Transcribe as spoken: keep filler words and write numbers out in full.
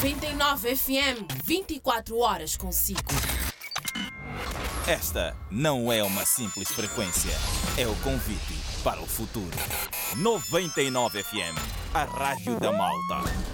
noventa e nove F M, vinte e quatro horas consigo. Esta não é uma simples frequência, é o convite para o futuro. noventa e nove F M, a rádio da Malta.